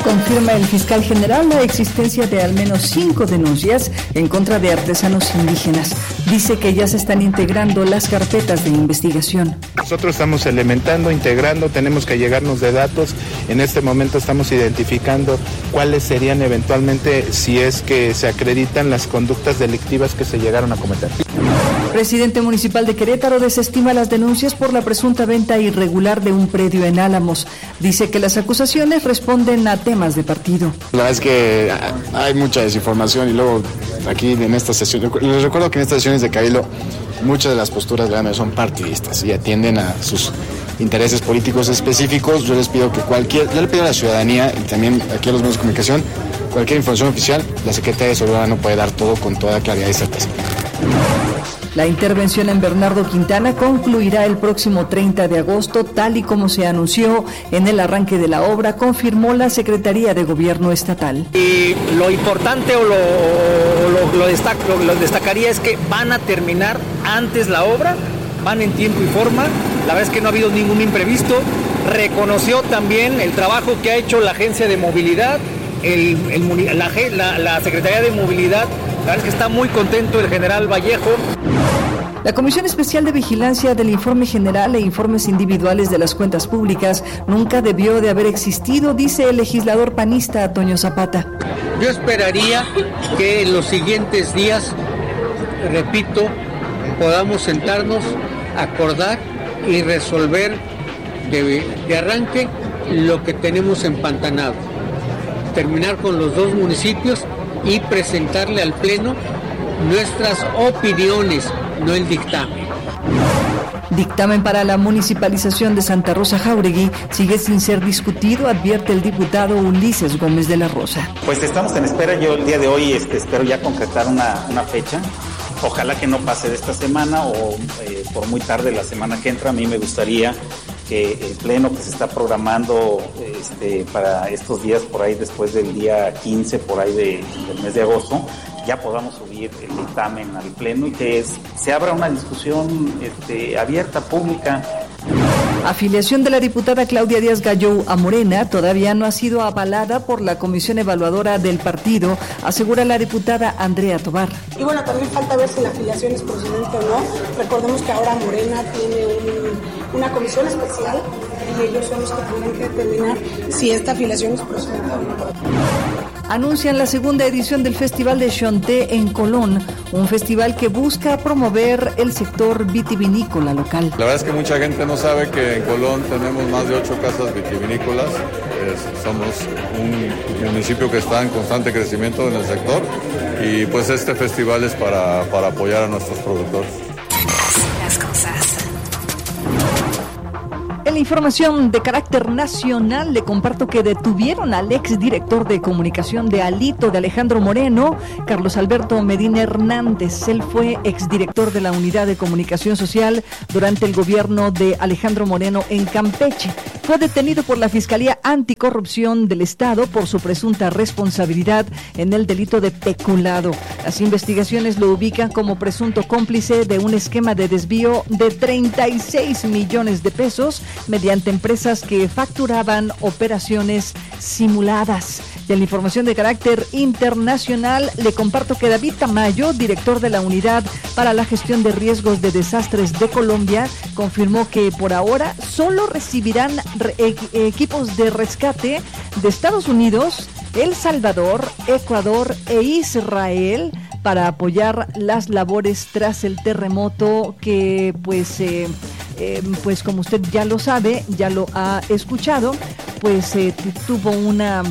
Confirma el fiscal general la existencia de al menos 5 denuncias en contra de artesanos indígenas. Dice que ya se están integrando las carpetas de investigación. Nosotros estamos elementando, integrando, tenemos que llegarnos de datos. En este momento estamos identificando cuáles serían eventualmente, si es que se acreditan las conductas delictivas que se llegaron a cometer. Presidente municipal de Querétaro desestima las denuncias por la presunta venta irregular de un predio en Álamos. Dice que las acusaciones responden a temas de partido. La verdad es que hay mucha desinformación y luego aquí en esta sesión, les recuerdo que en estas sesiones de Cabildo muchas de las posturas grandes son partidistas y atienden a sus intereses políticos específicos. Yo les pido que yo le pido a la ciudadanía y también aquí a los medios de comunicación, cualquier información oficial, la Secretaría de Seguridad no puede dar todo con toda claridad y certeza. La intervención en Bernardo Quintana concluirá el próximo 30 de agosto, tal y como se anunció en el arranque de la obra, confirmó la Secretaría de Gobierno Estatal. Y lo importante o lo destacaría es que van a terminar antes la obra, van en tiempo y forma, la verdad es que no ha habido ningún imprevisto. Reconoció también el trabajo que ha hecho la Agencia de Movilidad, la Secretaría de Movilidad. La verdad es que está muy contento el general Vallejo. La Comisión Especial de Vigilancia del Informe General e Informes Individuales de las Cuentas Públicas nunca debió de haber existido, dice el legislador panista Toño Zapata. Yo esperaría que en los siguientes días, repito, podamos sentarnos, acordar y resolver de arranque lo que tenemos empantanado. Terminar con los 2 municipios y presentarle al Pleno nuestras opiniones, no el dictamen. Dictamen para la municipalización de Santa Rosa Jáuregui sigue sin ser discutido, advierte el diputado Ulises Gómez de la Rosa. Pues estamos en espera, yo el día de hoy espero ya concretar una fecha. Ojalá que no pase de esta semana o por muy tarde la semana que entra. A mí me gustaría que el pleno que se está programando para estos días, por ahí después del día 15, por ahí del mes de agosto, ya podamos subir el dictamen al pleno y que se abra una discusión abierta, pública. Afiliación de la diputada Claudia Díaz Gallou a Morena todavía no ha sido avalada por la comisión evaluadora del partido, asegura la diputada Andrea Tobar. Y bueno, también falta ver si la afiliación es procedente o no. Recordemos que ahora Morena tiene una comisión especial y ellos son los que tendrán que determinar si esta afiliación es procedente o no. Anuncian la segunda edición del Festival de Xonté en Colón, un festival que busca promover el sector vitivinícola local. La verdad es que mucha gente no sabe que en Colón tenemos más de 8 casas vitivinícolas. Somos un municipio que está en constante crecimiento en el sector y pues este festival es para apoyar a nuestros productores. Las cosas. En la información de carácter nacional le comparto que detuvieron al exdirector de comunicación de Alito de Alejandro Moreno, Carlos Alberto Medina Hernández. Él fue exdirector de la Unidad de Comunicación Social durante el gobierno de Alejandro Moreno en Campeche. Fue detenido por la Fiscalía Anticorrupción del Estado por su presunta responsabilidad en el delito de peculado. Las investigaciones lo ubican como presunto cómplice de un esquema de desvío de 36 millones de pesos mediante empresas que facturaban operaciones simuladas. De la información de carácter internacional, le comparto que David Tamayo, director de la Unidad para la Gestión de Riesgos de Desastres de Colombia, confirmó que por ahora solo recibirán equipos de rescate de Estados Unidos, El Salvador, Ecuador e Israel para apoyar las labores tras el terremoto que pues como usted ya lo sabe, ya lo ha escuchado, pues tuvo una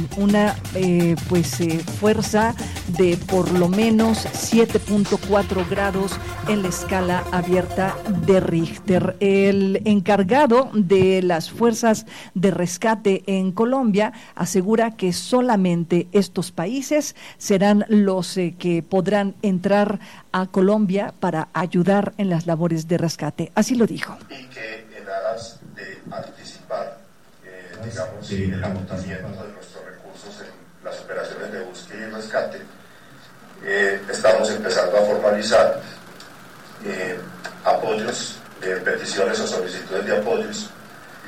fuerza de por lo menos 7.4 grados en la escala abierta de Richter. El encargado de las fuerzas de rescate en Colombia asegura que solamente estos países serán los que podrán entrar a Colombia para ayudar en las labores de rescate. Así lo dijo. Y que en aras de participar, digamos, en el agotamiento de nuestros recursos en las operaciones de búsqueda y rescate, estamos empezando a formalizar apoyos, peticiones o solicitudes de apoyos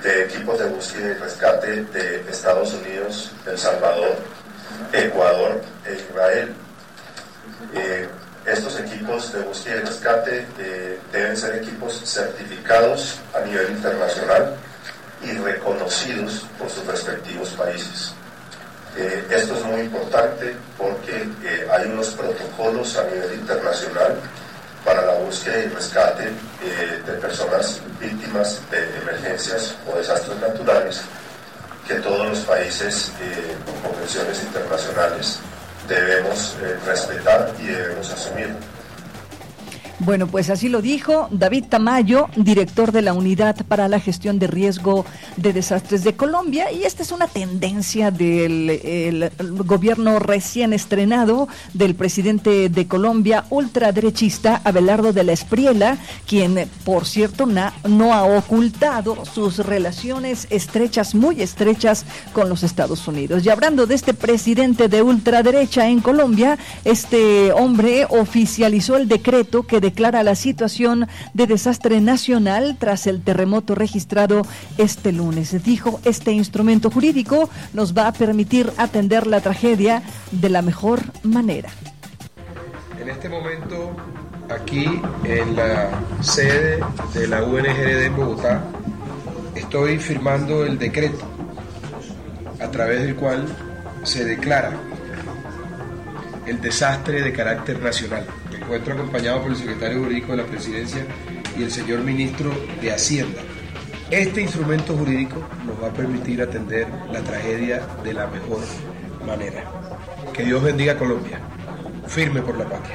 de equipos de búsqueda y rescate de Estados Unidos, El Salvador, Ecuador e Israel. Estos equipos de búsqueda y rescate deben ser equipos certificados a nivel internacional y reconocidos por sus respectivos países. Esto es muy importante porque hay unos protocolos a nivel internacional para la búsqueda y rescate de personas víctimas de emergencias o desastres naturales que todos los países con convenciones internacionales debemos respetar y debemos asumir. Bueno, pues así lo dijo David Tamayo, director de la Unidad para la Gestión de Riesgo de Desastres de Colombia, y esta es una tendencia del gobierno recién estrenado del presidente de Colombia, ultraderechista Abelardo de la Espriella, quien, por cierto, no ha ocultado sus relaciones estrechas, muy estrechas con los Estados Unidos. Y hablando de este presidente de ultraderecha en Colombia, este hombre oficializó el decreto que declara la situación de desastre nacional tras el terremoto registrado este lunes. Dijo, este instrumento jurídico nos va a permitir atender la tragedia de la mejor manera. En este momento, aquí en la sede de la UNGD en Bogotá, estoy firmando el decreto a través del cual se declara el desastre de carácter nacional. Me encuentro acompañado por el secretario jurídico de la Presidencia y el señor ministro de Hacienda. Este instrumento jurídico nos va a permitir atender la tragedia de la mejor manera. Que Dios bendiga a Colombia. Firme por la patria.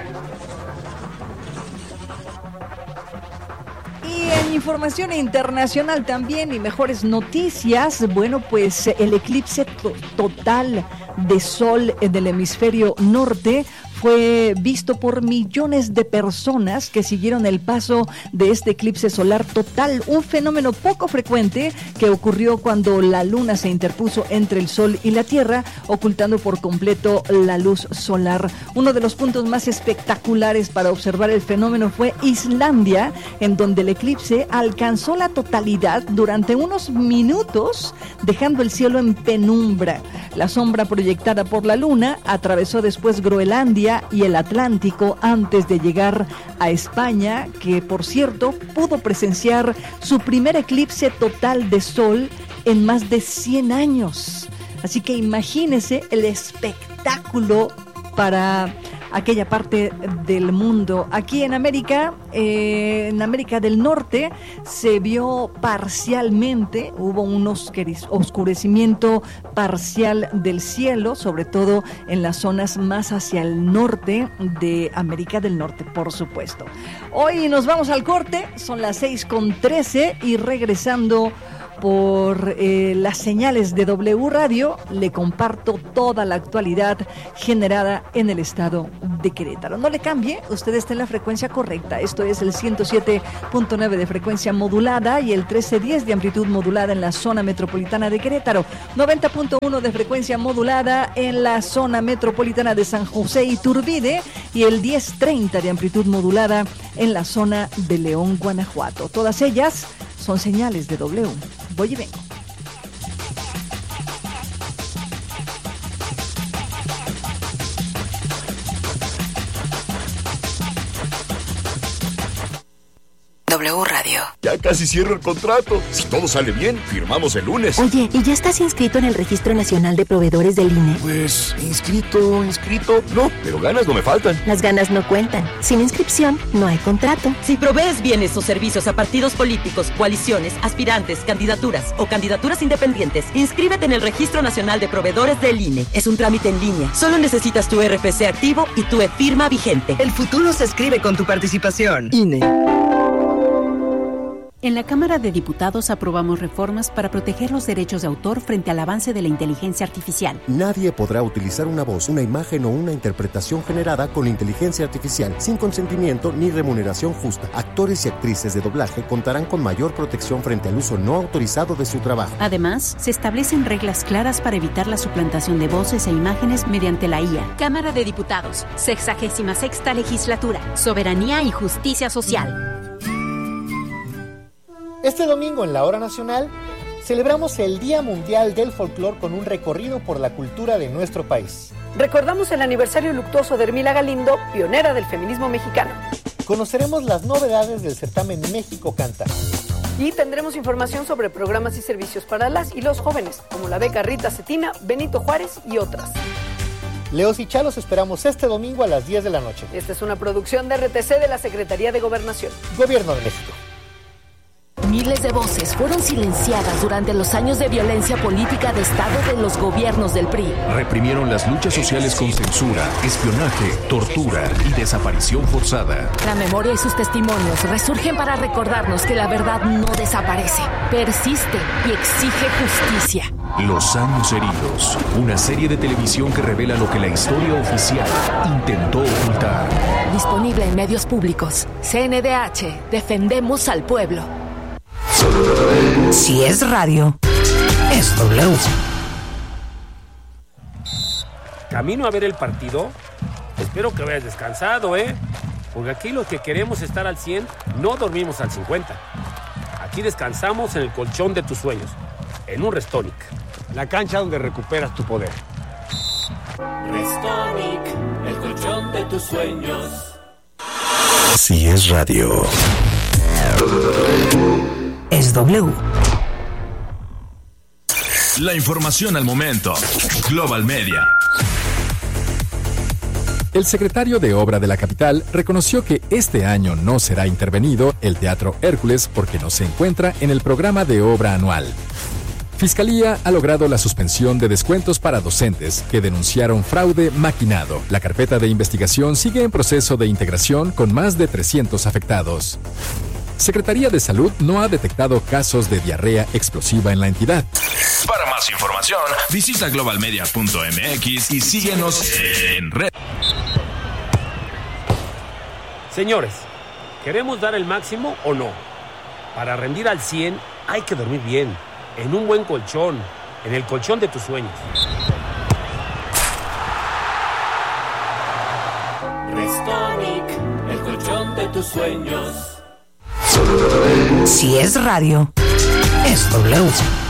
Y en información internacional también y mejores noticias, bueno, pues el eclipse total de sol en el hemisferio norte fue visto por millones de personas que siguieron el paso de este eclipse solar total, un fenómeno poco frecuente que ocurrió cuando la luna se interpuso entre el sol y la tierra, ocultando por completo la luz solar. Uno de los puntos más espectaculares para observar el fenómeno fue Islandia, en donde el eclipse alcanzó la totalidad durante unos minutos, dejando el cielo en penumbra. La sombra proyectada por la luna atravesó después Groenlandia y el Atlántico antes de llegar a España, que por cierto pudo presenciar su primer eclipse total de sol en más de 100 años. Así que imagínese el espectáculo para aquella parte del mundo. Aquí en América del Norte se vio parcialmente, hubo un oscurecimiento parcial del cielo, sobre todo en las zonas más hacia el norte de América del Norte, por supuesto. Hoy nos vamos al corte, son las 6:13 y regresando por las señales de W Radio, le comparto toda la actualidad generada en el estado de Querétaro. No le cambie, usted está en la frecuencia correcta. Esto es el 107.9 de frecuencia modulada y el 1310 de amplitud modulada en la zona metropolitana de Querétaro, 90.1 de frecuencia modulada en la zona metropolitana de San José Iturbide y el 1030 de amplitud modulada en la zona de León, Guanajuato. Todas ellas son señales de W. Voy y vengo. W Radio. Ya casi cierro el contrato. Si todo sale bien, firmamos el lunes. Oye, ¿y ya estás inscrito en el Registro Nacional de Proveedores del INE? Pues, inscrito, no, pero ganas no me faltan. Las ganas no cuentan. Sin inscripción, no hay contrato. Si provees bienes o servicios a partidos políticos, coaliciones, aspirantes, candidaturas o candidaturas independientes, inscríbete en el Registro Nacional de Proveedores del INE. Es un trámite en línea. Solo necesitas tu RFC activo y tu e-firma vigente. El futuro se escribe con tu participación. INE. En la Cámara de Diputados aprobamos reformas para proteger los derechos de autor frente al avance de la inteligencia artificial. Nadie podrá utilizar una voz, una imagen o una interpretación generada con inteligencia artificial sin consentimiento ni remuneración justa. Actores y actrices de doblaje contarán con mayor protección frente al uso no autorizado de su trabajo. Además, se establecen reglas claras para evitar la suplantación de voces e imágenes mediante la IA. Cámara de Diputados, 66ª Legislatura, Soberanía y Justicia Social. Este domingo en la Hora Nacional celebramos el Día Mundial del Folclor con un recorrido por la cultura de nuestro país. Recordamos el aniversario luctuoso de Hermila Galindo, pionera del feminismo mexicano. Conoceremos las novedades del certamen México Canta. Y tendremos información sobre programas y servicios para las y los jóvenes, como la beca Rita Cetina, Benito Juárez y otras. Leos y Chalos esperamos este domingo a las 10 de la noche. Esta es una producción de RTC de la Secretaría de Gobernación. Gobierno de México. Miles de voces fueron silenciadas durante los años de violencia política de Estado de los gobiernos del PRI. Reprimieron las luchas sociales con censura, espionaje, tortura y desaparición forzada. La memoria y sus testimonios resurgen para recordarnos que la verdad no desaparece, persiste y exige justicia. Los años heridos, una serie de televisión que revela lo que la historia oficial intentó ocultar. Disponible en medios públicos. CNDH, defendemos al pueblo. Si es radio, es W. Camino a ver el partido. Espero que vayas descansado, porque aquí los que queremos estar al 100 no dormimos al 50. Aquí descansamos en el colchón de tus sueños, en un Restonic, la cancha donde recuperas tu poder. Restonic, el colchón de tus sueños. Si es radio, es W. La información al momento. Global Media. El secretario de Obra de la capital reconoció que este año no será intervenido el Teatro Hércules porque no se encuentra en el programa de obra anual. Fiscalía ha logrado la suspensión de descuentos para docentes que denunciaron fraude maquinado. La carpeta de investigación sigue en proceso de integración con más de 300 afectados. Secretaría de Salud no ha detectado casos de diarrea explosiva en la entidad. Para más información, visita globalmedia.mx y síguenos en red. Señores, ¿queremos dar el máximo o no? Para rendir al 100 hay que dormir bien, en un buen colchón, en el colchón de tus sueños. Restonic, el colchón de tus sueños. Si es radio, es W.